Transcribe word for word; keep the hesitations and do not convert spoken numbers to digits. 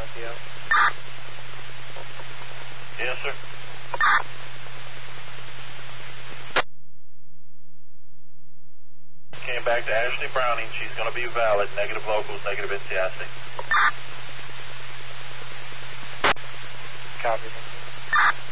P O. Yes, sir. Came back to Ashley Browning. She's going to be valid. Negative locals, negative N C I C. Copy.